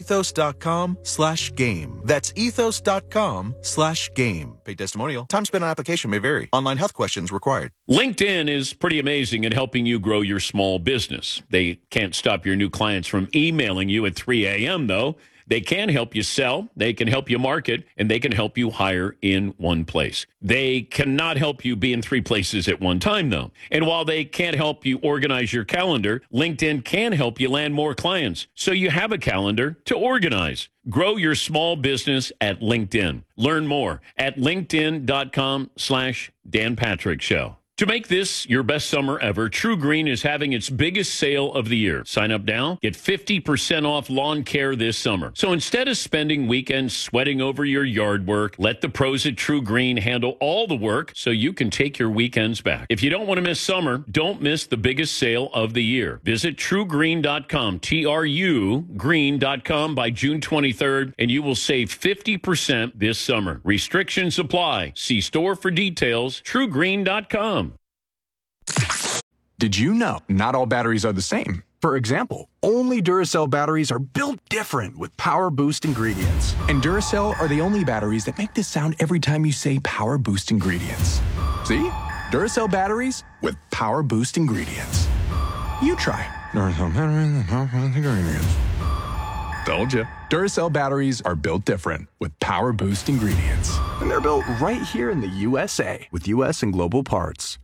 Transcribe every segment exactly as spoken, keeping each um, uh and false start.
ethos.com slash game. That's ethos.com slash game. Paid testimonial. Time spent on application may vary. Online health questions required. LinkedIn is pretty amazing at helping you grow your small business. They can't stop your new clients from emailing you at three a.m., though. They can help you sell, they can help you market, and they can help you hire in one place. They cannot help you be in three places at one time, though. And while they can't help you organize your calendar, LinkedIn can help you land more clients so you have a calendar to organize. Grow your small business at LinkedIn. Learn more at linkedin.com slash Dan Patrick Show. To make this your best summer ever, True Green is having its biggest sale of the year. Sign up now. Get fifty percent off lawn care this summer. So instead of spending weekends sweating over your yard work, let the pros at True Green handle all the work so you can take your weekends back. If you don't want to miss summer, don't miss the biggest sale of the year. Visit true green dot com, T R U green dot com by June twenty-third, and you will save fifty percent this summer. Restrictions apply. See store for details, true green dot com. Did you know not all batteries are the same? For example, only Duracell batteries are built different with Power Boost ingredients. And Duracell are the only batteries that make this sound every time you say Power Boost ingredients. See? Duracell batteries with Power Boost ingredients. You try. Duracell batteries with Power Boost ingredients. Told you. Duracell batteries are built different with Power Boost ingredients. And they're built right here in the U S A with U S and global parts.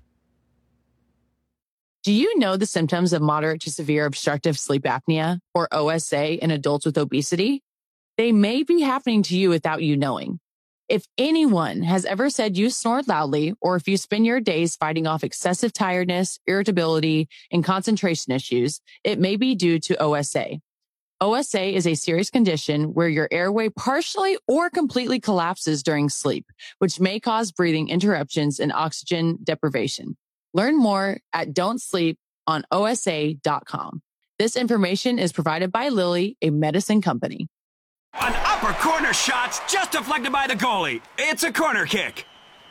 Do you know the symptoms of moderate to severe obstructive sleep apnea, or O S A, in adults with obesity? They may be happening to you without you knowing. If anyone has ever said you snored loudly, or if you spend your days fighting off excessive tiredness, irritability, and concentration issues, it may be due to O S A. O S A is a serious condition where your airway partially or completely collapses during sleep, which may cause breathing interruptions and oxygen deprivation. Learn more at don't sleep on O S A dot com. This information is provided by Lilly, a medicine company. An upper corner shot's just deflected by the goalie. It's a corner kick.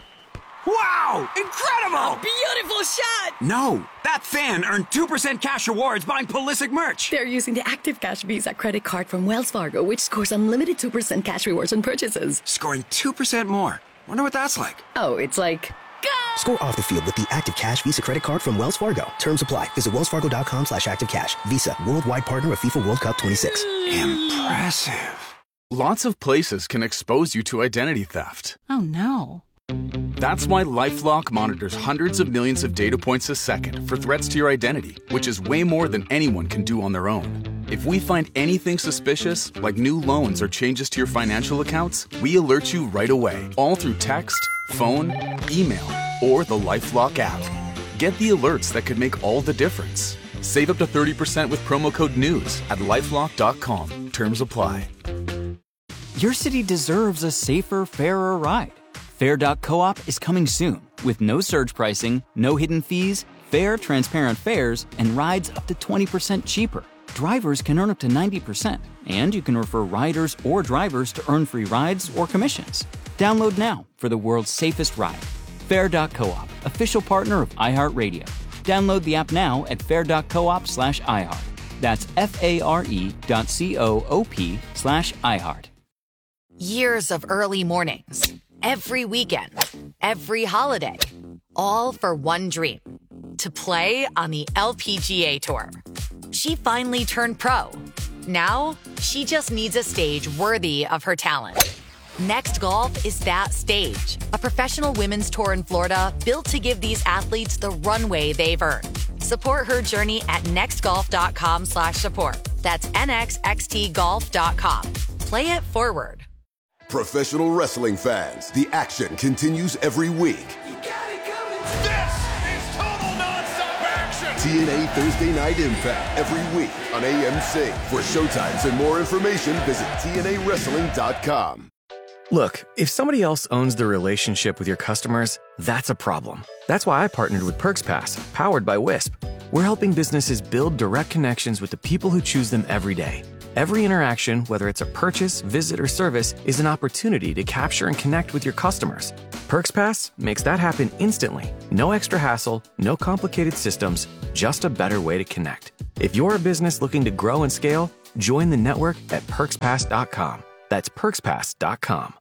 Wow! Incredible! A beautiful shot! No, that fan earned two percent cash rewards buying Pulisic merch. They're using the Active Cash Visa credit card from Wells Fargo, which scores unlimited two percent cash rewards on purchases. Scoring two percent more. Wonder what that's like. Oh, it's like... Go! Score off the field with the Active Cash Visa credit card from Wells Fargo. Terms apply. Visit wellsfargo.com slash active cash. Visa, worldwide partner of FIFA World Cup twenty-six. Impressive. Lots of places can expose you to identity theft. Oh, no. That's why LifeLock monitors hundreds of millions of data points a second for threats to your identity, which is way more than anyone can do on their own. If we find anything suspicious, like new loans or changes to your financial accounts, we alert you right away, all through text, phone, email, or the LifeLock app. Get the alerts that could make all the difference. Save up to thirty percent with promo code NEWS at lifelock dot com. Terms apply. Your city deserves a safer, fairer ride. Fair dot coop is coming soon with no surge pricing, no hidden fees, fair, transparent fares, and rides up to twenty percent cheaper. Drivers can earn up to ninety percent, and you can refer riders or drivers to earn free rides or commissions. Download now for the world's safest ride. Fair dot coop, official partner of iHeartRadio. Download the app now at fair dot coop slash iHeart. That's F-A-R-E dot C-O-O-P slash iHeart. Years of early mornings, every weekend, every holiday, all for one dream, to play on the L P G A Tour. She finally turned pro. Now, she just needs a stage worthy of her talent. Next Golf is that stage, a professional women's tour in Florida built to give these athletes the runway they've earned. Support her journey at nextgolf.com slash support. That's N X X T golf dot com. Play it forward. Professional wrestling fans, the action continues every week. You got it coming. This is total nonstop action. T N A Thursday Night Impact every week on A M C. For showtimes and more information, visit T N A wrestling dot com. Look, if somebody else owns the relationship with your customers, that's a problem. That's why I partnered with PerksPass, powered by Wisp. We're helping businesses build direct connections with the people who choose them every day. Every interaction, whether it's a purchase, visit, or service, is an opportunity to capture and connect with your customers. PerksPass makes that happen instantly. No extra hassle, no complicated systems, just a better way to connect. If you're a business looking to grow and scale, Join the network at perks pass dot com. That's perks pass dot com.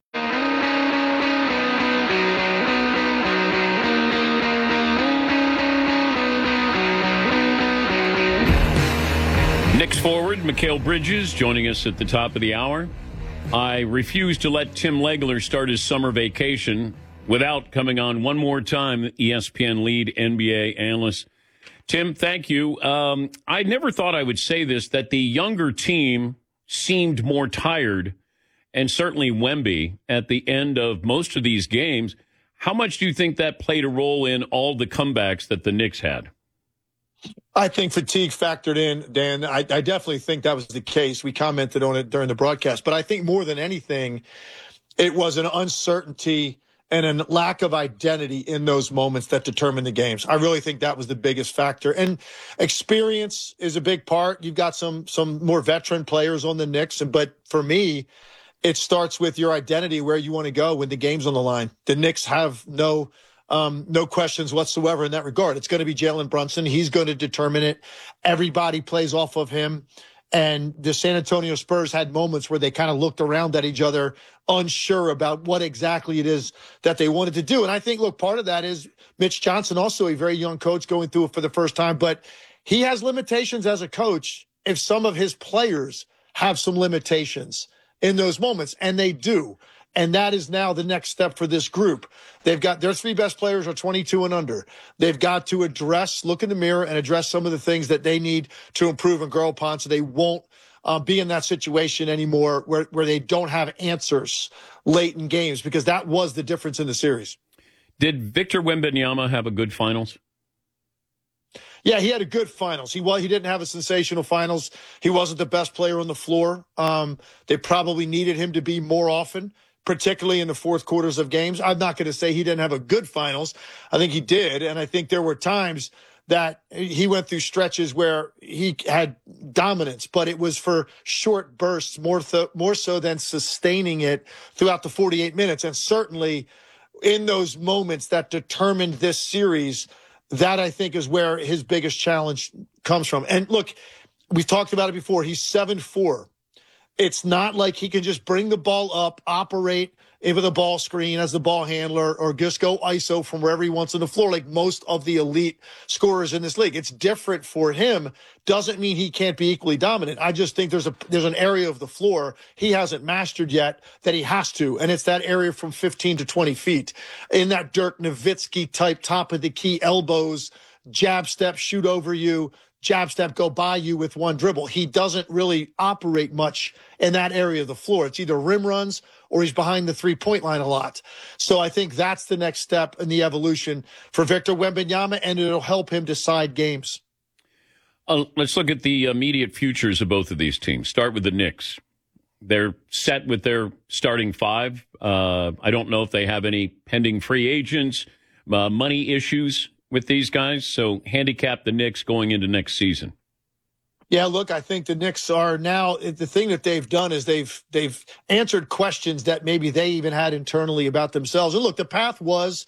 Knicks forward, Mikal Bridges, joining us at the top of the hour. I refuse to let Tim Legler start his summer vacation without coming on one more time, E S P N lead N B A analyst. Tim, thank you. Um, I never thought I would say this, that the younger team seemed more tired, and certainly Wemby at the end of most of these games. How much do you think that played a role in all the comebacks that the Knicks had? I think fatigue factored in, Dan. I, I definitely think that was the case. We commented on it during the broadcast. But I think more than anything, it was an uncertainty and a lack of identity in those moments that determined the games. I really think that was the biggest factor. And experience is a big part. You've got some some more veteran players on the Knicks. But for me, it starts with your identity, where you want to go when the game's on the line. The Knicks have no... Um, no questions whatsoever in that regard. It's going to be Jalen Brunson. He's going to determine it. Everybody plays off of him. And the San Antonio Spurs had moments where they kind of looked around at each other, unsure about what exactly it is that they wanted to do. And I think, look, part of that is Mitch Johnson, also a very young coach, going through it for the first time. But he has limitations as a coach if some of his players have some limitations in those moments, and they do. And that is now the next step for this group. They've got their three best players are twenty-two and under. They've got to address, look in the mirror and address some of the things that they need to improve and grow upon, so they won't uh, be in that situation anymore where, where they don't have answers late in games, because that was the difference in the series. Did Victor Wembanyama have a good finals? Yeah, he had a good finals. He was, he didn't have a sensational finals. He wasn't the best player on the floor. Um, they probably needed him to be more often, particularly in the fourth quarters of games. I'm not going to say he didn't have a good finals. I think he did. And I think there were times that he went through stretches where he had dominance, but it was for short bursts, more, th- more so than sustaining it throughout the forty-eight minutes. And certainly in those moments that determined this series, that I think is where his biggest challenge comes from. And look, we've talked about it before. He's seven four. It's not like he can just bring the ball up, operate into the ball screen as the ball handler, or just go I S O from wherever he wants on the floor like most of the elite scorers in this league. It's different for him. Doesn't mean he can't be equally dominant. I just think there's a there's an area of the floor he hasn't mastered yet that he has to, and it's that area from fifteen to twenty feet. In that Dirk Nowitzki type, top of the key elbows, jab step, shoot over you, jab step, go by you with one dribble. He doesn't really operate much in that area of the floor. It's either rim runs or he's behind the three-point line a lot. So I think that's the next step in the evolution for Victor Wembanyama, and it'll help him decide games. Uh, let's look at the immediate futures of both of these teams. Start with the Knicks. They're set with their starting five. Uh, I don't know if they have any pending free agents, uh, money issues with these guys. So handicap the Knicks going into next season. Yeah, look, I think the Knicks are now, the thing that they've done is they've they've answered questions that maybe they even had internally about themselves. And look, the path was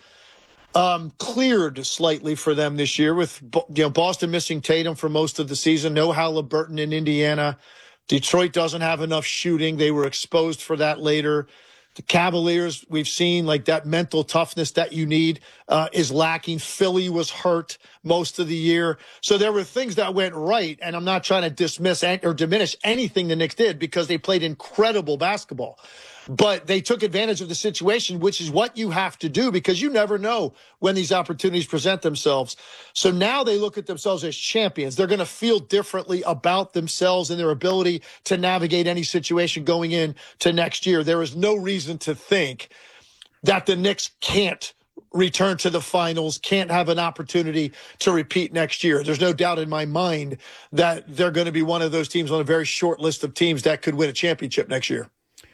um, cleared slightly for them this year with, you know, Boston missing Tatum for most of the season, no Halliburton in Indiana. Detroit doesn't have enough shooting. They were exposed for that later. The Cavaliers, we've seen like that mental toughness that you need uh, is lacking. Philly was hurt most of the year. So there were things that went right, and I'm not trying to dismiss or diminish anything the Knicks did because they played incredible basketball. But they took advantage of the situation, which is what you have to do because you never know when these opportunities present themselves. So now they look at themselves as champions. They're going to feel differently about themselves and their ability to navigate any situation going in to next year. There is no reason to think that the Knicks can't return to the finals, can't have an opportunity to repeat next year. There's no doubt in my mind that they're going to be one of those teams on a very short list of teams that could win a championship next year.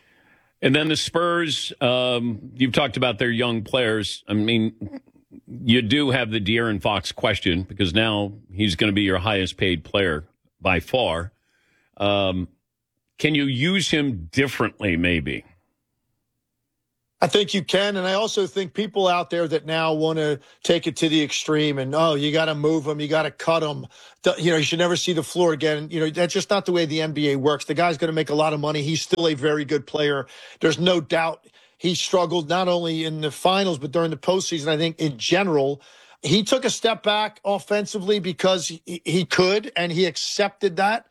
And then the Spurs, um, you've talked about their young players. I mean, you do have the De'Aaron Fox question because now he's going to be your highest paid player by far. Um, can you use him differently maybe? I think you can, and I also think people out there that now want to take it to the extreme and, oh, you got to move them, you got to cut them. You know, you should never see the floor again. You know, that's just not the way the N B A works. The guy's going to make a lot of money. He's still a very good player. There's no doubt he struggled not only in the finals, but during the postseason. I think in general, he took a step back offensively because he, he could, and he accepted that.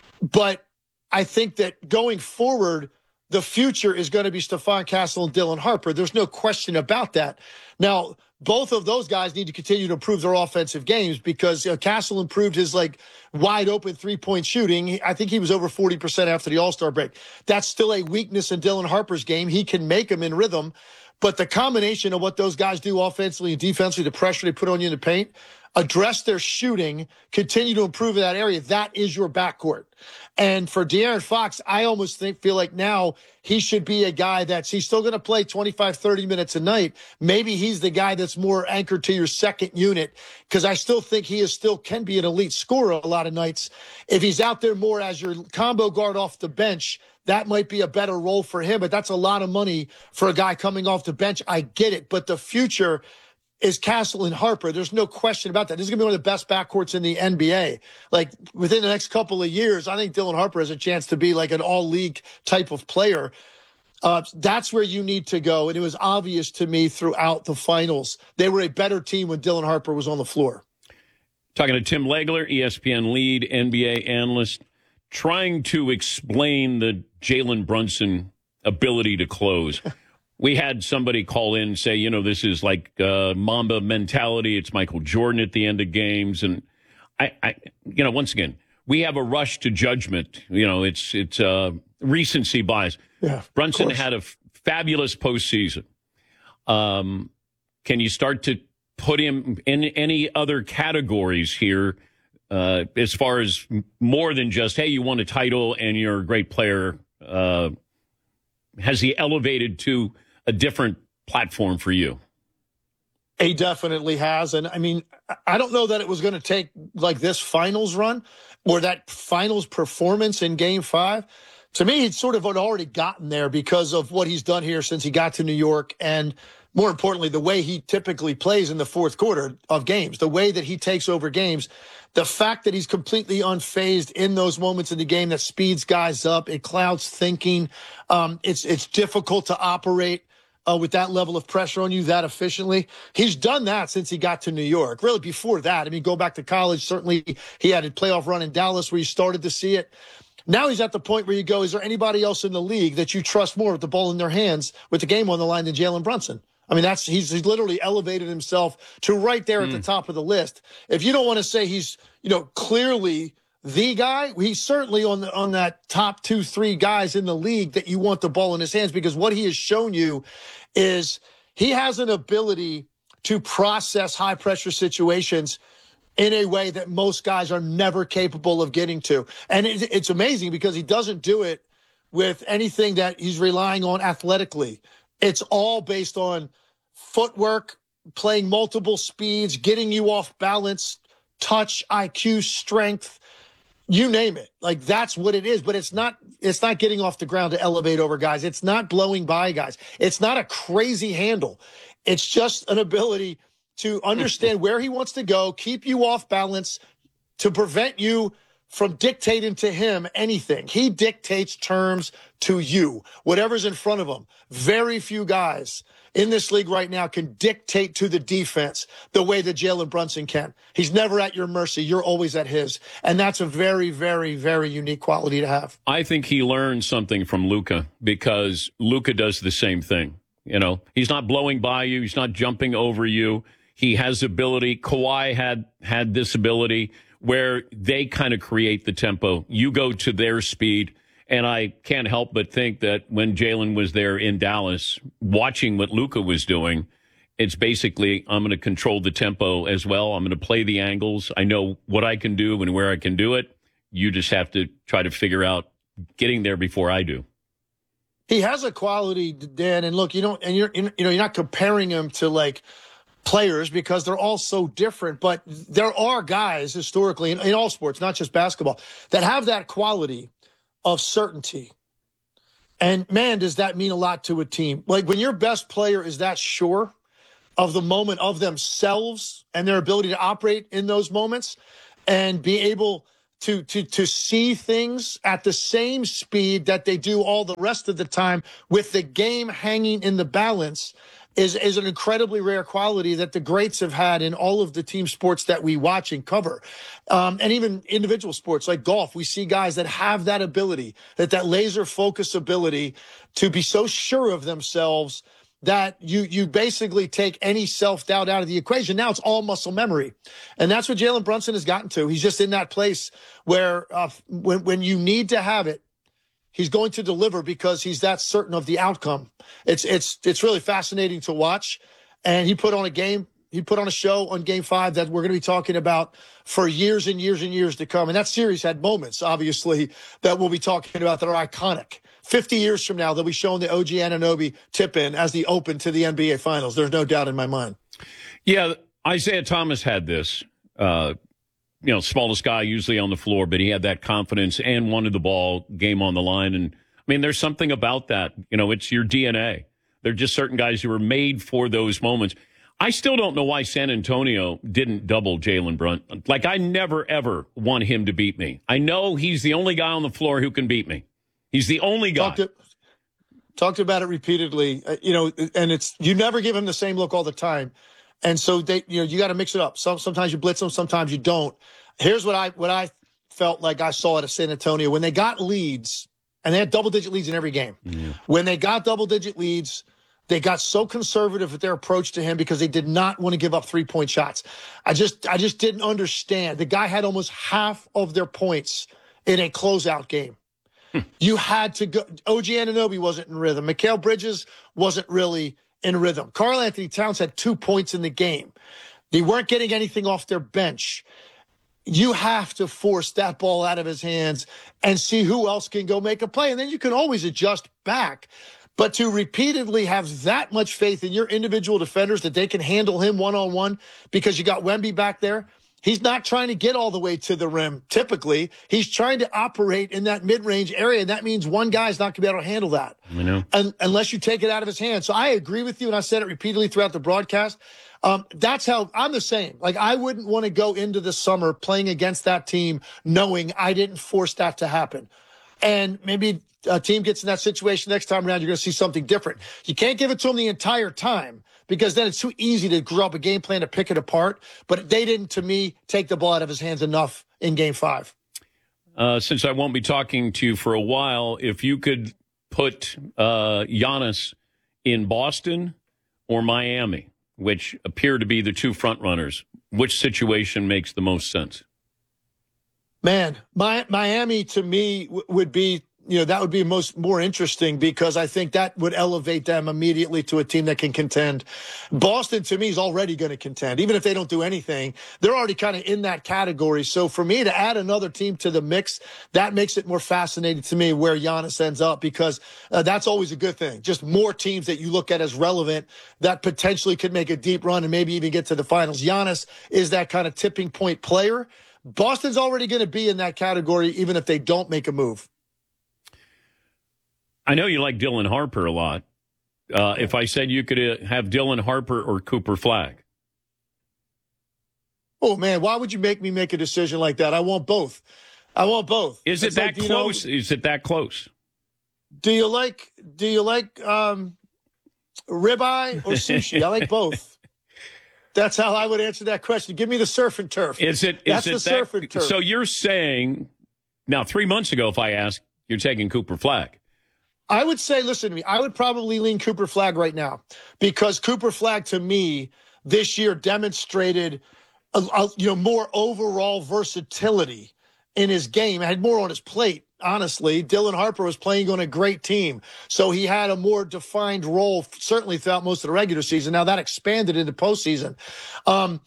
But I think that going forward, the future is going to be Stephon Castle and Dylan Harper. There's no question about that. Now, both of those guys need to continue to improve their offensive games because uh, Castle improved his like wide open three-point shooting. I think he was over forty percent after the All-Star break. That's still a weakness in Dylan Harper's game. He can make them in rhythm, but the combination of what those guys do offensively and defensively, the pressure they put on you in the paint, address their shooting, continue to improve in that area, that is your backcourt. And for De'Aaron Fox, I almost think feel like now he should be a guy that's he's still going to play twenty-five, thirty minutes a night. Maybe he's the guy that's more anchored to your second unit because I still think he is still can be an elite scorer a lot of nights. If he's out there more as your combo guard off the bench, that might be a better role for him, but that's a lot of money for a guy coming off the bench. I get it, but the future is Castle and Harper. There's no question about that. This is going to be one of the best backcourts in the N B A. Like, within the next couple of years, I think Dylan Harper has a chance to be like an all-league type of player. Uh, that's where you need to go. And it was obvious to me throughout the finals. They were a better team when Dylan Harper was on the floor. Talking to Tim Legler, E S P N lead N B A analyst, trying to explain the Jalen Brunson ability to close. We had somebody call in and say, you know, this is like uh, Mamba mentality. It's Michael Jordan at the end of games. And, I, I, you know, once again, we have a rush to judgment. You know, it's it's uh, recency bias. Yeah, Brunson had a f- fabulous postseason. Um, can you start to put him in any other categories here uh, as far as more than just, hey, you won a title and you're a great player? Uh, has he elevated to a different platform for you? He definitely has. And I mean, I don't know that it was going to take like this finals run or that finals performance in game five. To me, he'd sort of had already gotten there because of what he's done here since he got to New York. And more importantly, the way he typically plays in the fourth quarter of games, the way that he takes over games, the fact that he's completely unfazed in those moments in the game that speeds guys up, it clouds thinking. Um, it's, it's difficult to operate Uh, with that level of pressure on you that efficiently. He's done that since he got to New York. Really, before that, I mean, go back to college. Certainly, he had a playoff run in Dallas where you started to see it. Now he's at the point where you go, is there anybody else in the league that you trust more with the ball in their hands with the game on the line than Jalen Brunson? I mean, that's he's, he's literally elevated himself to right there at mm. the top of the list. If you don't want to say he's, you know, clearly the guy, he's certainly on the, on that top two, three guys in the league that you want the ball in his hands, because what he has shown you is he has an ability to process high pressure situations in a way that most guys are never capable of getting to. And it, it's amazing because he doesn't do it with anything that he's relying on athletically. It's all based on footwork, playing multiple speeds, getting you off balance, touch, I Q, strength. You name it. Like, that's what it is. But it's not it's not getting off the ground to elevate over guys. It's not blowing by guys. It's not a crazy handle. It's just an ability to understand where he wants to go, keep you off balance, to prevent you from dictating to him anything. He dictates terms to you, whatever's in front of him. Very few guys in this league right now can dictate to the defense the way that Jalen Brunson can. He's never at your mercy. You're always at his. And that's a very, very, very unique quality to have. I think he learned something from Luka, because Luka does the same thing. You know, he's not blowing by you. He's not jumping over you. He has ability. Kawhi had had this ability where they kind of create the tempo. You go to their speed. And I can't help but think that when Jalen was there in Dallas, watching what Luka was doing, it's basically, I'm going to control the tempo as well. I'm going to play the angles. I know what I can do and where I can do it. You just have to try to figure out getting there before I do. He has a quality, Dan, and look, you don't, and you're, you know, you're not comparing him to like players because they're all so different, but there are guys historically in, in all sports, not just basketball, that have that quality of certainty. And, man, does that mean a lot to a team. Like, when your best player is that sure of the moment of themselves and their ability to operate in those moments and be able to to to see things at the same speed that they do all the rest of the time with the game hanging in the balance is, is an incredibly rare quality that the greats have had in all of the team sports that we watch and cover. Um, and even individual sports like golf, we see guys that have that ability, that that laser focus ability to be so sure of themselves that you you basically take any self-doubt out of the equation. Now it's all muscle memory. And that's what Jalen Brunson has gotten to. He's just in that place where uh, when, when you need to have it, he's going to deliver because he's that certain of the outcome. It's it's it's really fascinating to watch. And he put on a game, he put on a show on Game five that we're going to be talking about for years and years and years to come. And that series had moments, obviously, that we'll be talking about that are iconic. fifty years from now, they'll be showing the O G Anunoby tip-in as the open to the N B A Finals. There's no doubt in my mind. Yeah, Isaiah Thomas had this. Uh, you know, smallest guy usually on the floor, but he had that confidence and wanted the ball, game on the line. And, I mean, there's something about that. You know, it's your D N A. There are just certain guys who are made for those moments. I still don't know why San Antonio didn't double Jalen Brunson. Like, I never, ever want him to beat me. I know he's the only guy on the floor who can beat me. He's the only guy. Talked, to, talked about it repeatedly, uh, you know, and it's you never give him the same look all the time, and so they, you know, you got to mix it up. Some sometimes you blitz them, sometimes you don't. Here's what I what I felt like I saw at San Antonio when they got leads, and they had double digit leads in every game. Yeah. When they got double digit leads, they got so conservative with their approach to him because they did not want to give up three point shots. I just I just didn't understand. The guy had almost half of their points in a closeout game. You had to go. O G Anunoby wasn't in rhythm. Mikal Bridges wasn't really in rhythm. Karl Anthony Towns had two points in the game. They weren't getting anything off their bench. You have to force that ball out of his hands and see who else can go make a play. And then you can always adjust back. But to repeatedly have that much faith in your individual defenders that they can handle him one-on-one because you got Wemby back there, he's not trying to get all the way to the rim, typically. He's trying to operate in that mid-range area, and that means one guy's not going to be able to handle that I know. Un- unless you take it out of his hands. So I agree with you, and I said it repeatedly throughout the broadcast. Um, that's how I'm the same. Like, I wouldn't want to go into the summer playing against that team knowing I didn't force that to happen. And maybe a team gets in that situation next time around, you're going to see something different. You can't give it to them the entire time, because then it's too easy to grow up a game plan to pick it apart. But they didn't, to me, take the ball out of his hands enough in game five. Uh, since I won't be talking to you for a while, if you could put uh, Giannis in Boston or Miami, which appear to be the two front runners, which situation makes the most sense? Man, my, Miami, to me, w- would be you know, that would be most more interesting because I think that would elevate them immediately to a team that can contend. Boston, to me, is already going to contend. Even if they don't do anything, they're already kind of in that category. So for me to add another team to the mix, that makes it more fascinating to me where Giannis ends up, because uh, that's always a good thing. Just more teams that you look at as relevant that potentially could make a deep run and maybe even get to the finals. Giannis is that kind of tipping point player. Boston's already going to be in that category even if they don't make a move. I know you like Dylan Harper a lot. Uh, if I said you could uh, have Dylan Harper or Cooper Flagg. Oh, man, why would you make me make a decision like that? I want both. I want both. Is it that like, close? You know, Is it that close? Do you like do you like um, ribeye or sushi? I like both. That's how I would answer that question. Give me the surf and turf. Is it? Is That's it the that, surf and turf. So you're saying, now three months ago, if I asked, you're taking Cooper Flagg. I would say, listen to me, I would probably lean Cooper Flagg right now, because Cooper Flagg, to me, this year demonstrated a, a, you know, more overall versatility in his game. He had more on his plate, honestly. Dylan Harper was playing on a great team, so he had a more defined role, certainly throughout most of the regular season. Now that expanded into postseason. Um,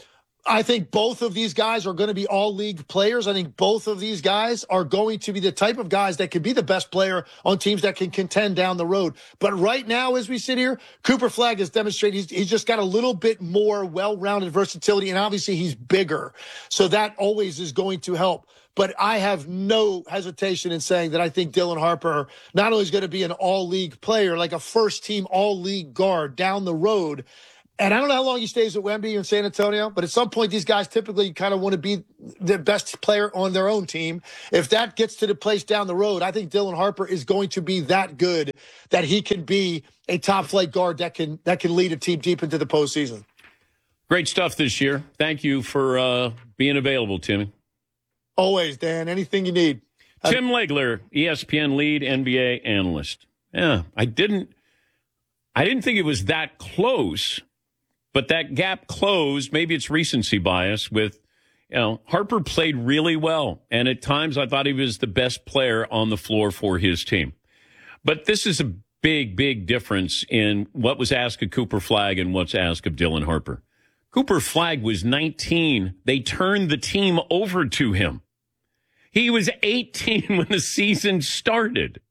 I think both of these guys are going to be all-league players. I think both of these guys are going to be the type of guys that can be the best player on teams that can contend down the road. But right now, as we sit here, Cooper Flagg has demonstrated he's, he's just got a little bit more well-rounded versatility, and obviously he's bigger. So that always is going to help. But I have no hesitation in saying that I think Dylan Harper not only is going to be an all-league player, like a first-team all-league guard down the road. And I don't know how long he stays at Wemby in San Antonio, but at some point these guys typically kind of want to be the best player on their own team. If that gets to the place down the road, I think Dylan Harper is going to be that good that he can be a top-flight guard that can that can lead a team deep into the postseason. Great stuff this year. Thank you for uh, being available, Timmy. Always, Dan. Anything you need. Tim Legler, E S P N lead N B A analyst. Yeah, I didn't, I didn't think it was that close. But that gap closed. Maybe it's recency bias with, you know, Harper played really well. And at times I thought he was the best player on the floor for his team. But this is a big, big difference in what was asked of Cooper Flagg and what's asked of Dylan Harper. Cooper Flagg was nineteen. They turned the team over to him. He was eighteen when the season started.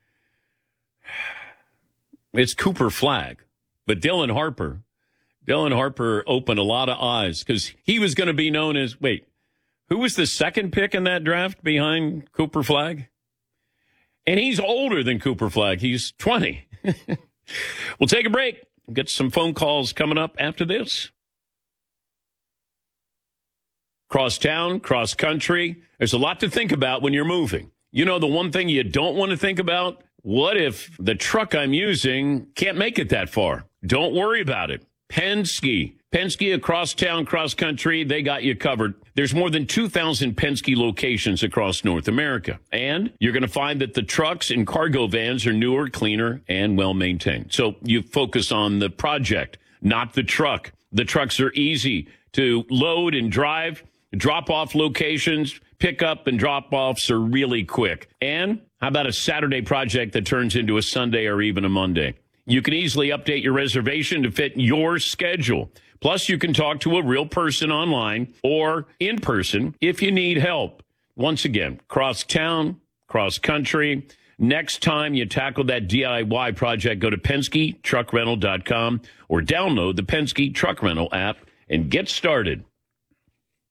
It's Cooper Flagg. But Dylan Harper... Dylan Harper opened a lot of eyes because he was going to be known as, wait, who was the second pick in that draft behind Cooper Flagg? And he's older than Cooper Flagg. He's twenty. We'll take a break. Get some phone calls coming up after this. Cross town, cross country. There's a lot to think about when you're moving. You know, the one thing you don't want to think about? What if the truck I'm using can't make it that far? Don't worry about it. Penske. Penske across town, cross country, they got you covered. There's more than two thousand Penske locations across North America. And you're going to find that the trucks and cargo vans are newer, cleaner, and well-maintained. So you focus on the project, not the truck. The trucks are easy to load and drive. Drop-off locations, pick-up and drop-offs are really quick. And how about a Saturday project that turns into a Sunday or even a Monday? You can easily update your reservation to fit your schedule. Plus, you can talk to a real person online or in person if you need help. Once again, cross town, cross country. Next time you tackle that D I Y project, go to Penske Truck Rental dot com or download the Penske Truck Rental app and get started.